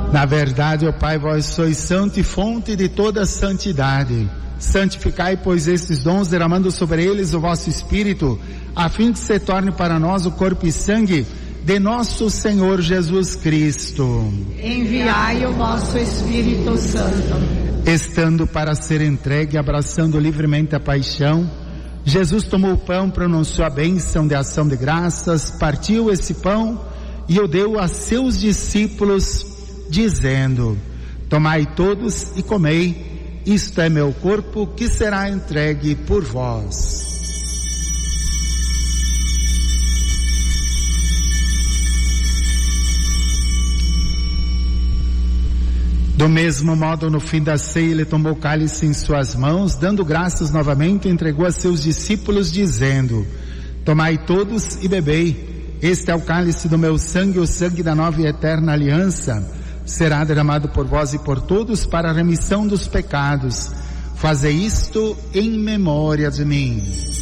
Na verdade, ó Pai, vós sois santo e fonte de toda santidade. Santificai, pois, estes dons, derramando sobre eles o vosso Espírito, a fim que se torne para nós o corpo e sangue de nosso Senhor Jesus Cristo. Enviai o vosso Espírito Santo. Estando para ser entregue, abraçando livremente a paixão, Jesus tomou o pão, pronunciou a bênção de ação de graças, partiu esse pão e o deu a seus discípulos, dizendo: tomai todos e comei, isto é meu corpo que será entregue por vós. Do mesmo modo, no fim da ceia, ele tomou o cálice em suas mãos, dando graças novamente, entregou a seus discípulos, dizendo: tomai todos e bebei, este é o cálice do meu sangue, o sangue da nova e eterna aliança, será derramado por vós e por todos para a remissão dos pecados. Fazei isto em memória de mim.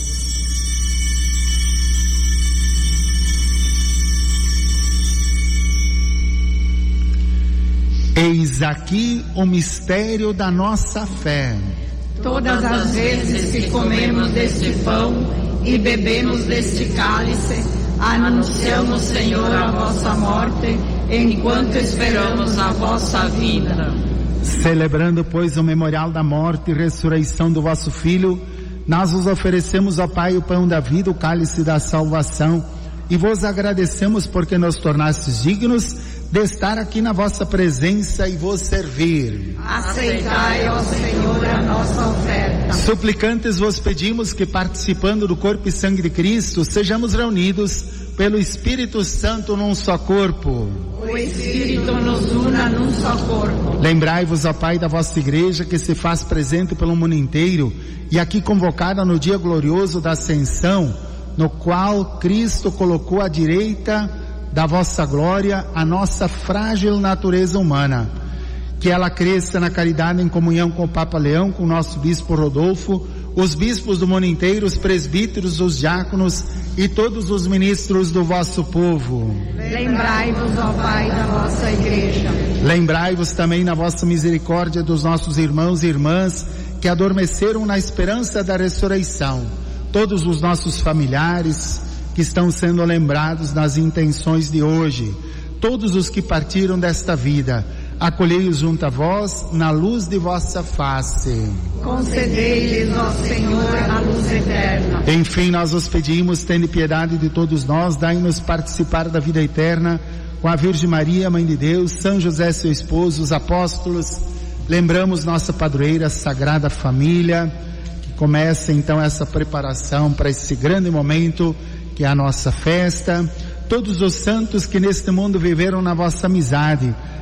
Eis aqui o mistério da nossa fé. Todas as vezes que comemos deste pão e bebemos deste cálice, anunciamos, Senhor, a vossa morte, enquanto esperamos a vossa vinda. Celebrando, pois, o memorial da morte e ressurreição do vosso Filho, nós vos oferecemos, ó Pai, o pão da vida, o cálice da salvação, e vos agradecemos porque nos tornastes dignos de estar aqui na vossa presença e vos servir. Aceitai, ó Senhor, a nossa oferta. Suplicantes vos pedimos que, participando do corpo e sangue de Cristo, sejamos reunidos pelo Espírito Santo num só corpo. O Espírito nos una num só corpo. Lembrai-vos, ó Pai, da vossa igreja que se faz presente pelo mundo inteiro e aqui convocada no dia glorioso da Ascensão, no qual Cristo colocou à direita da vossa glória a nossa frágil natureza humana. Que ela cresça na caridade em comunhão com o Papa Leão, com o nosso Bispo Rodolfo, os bispos do mundo inteiro, os presbíteros, os diáconos e todos os ministros do vosso povo. Lembrai-vos, ó Pai, da vossa igreja. Lembrai-vos também na vossa misericórdia dos nossos irmãos e irmãs que adormeceram na esperança da ressurreição. Todos os nossos familiares que estão sendo lembrados nas intenções de hoje, todos os que partiram desta vida, acolhei-os junto a vós, na luz de vossa face. Concedei-lhes, ó Senhor, a luz eterna. Enfim, nós vos pedimos, tende piedade de todos nós, dai-nos participar da vida eterna, com a Virgem Maria, Mãe de Deus, São José, seu esposo, os apóstolos. Lembramos nossa padroeira, Sagrada Família, que começa então essa preparação para esse grande momento, que é a nossa festa, todos os santos que neste mundo viveram na vossa amizade,